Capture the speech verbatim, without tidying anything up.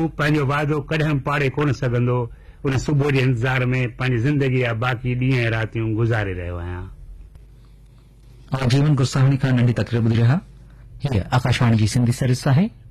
पंहिंजो वादो कॾहिं पाड़े कोन सघंदो। उन सुबुह जे इंतज़ार में पंहिंजी ज़िंदगी जा बाक़ी ॾींहं ऐं रातियूं गुज़ारे रहियो आहियां। और जीवन गुस्साहानी खां नंढी तकरीर ॿुधी रहिया। हीअ आकाशवाणी जी सिंधी सर्विस आहे।